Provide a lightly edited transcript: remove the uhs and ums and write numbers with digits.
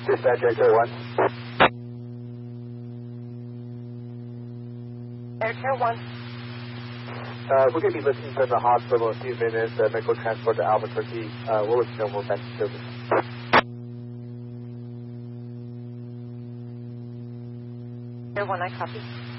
Dispatch Air 1. Air 1. We're going to be listening from the hospital in a few minutes. Medical transport to Albuquerque. We'll let you know more back to service. Air 1, I copy.